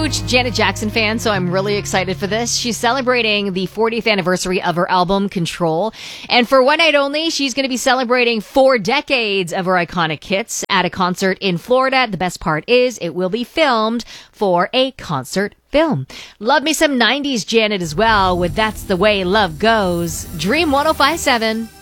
huge Janet Jackson fan, so I'm really excited for this. She's celebrating the 40th anniversary of her album, Control. And for one night only, she's going to be celebrating 4 decades of her iconic hits at a concert in Florida. The best part is it will be filmed for a concert film. Love me some 90s Janet as well with That's the Way Love Goes. Dream 105.7.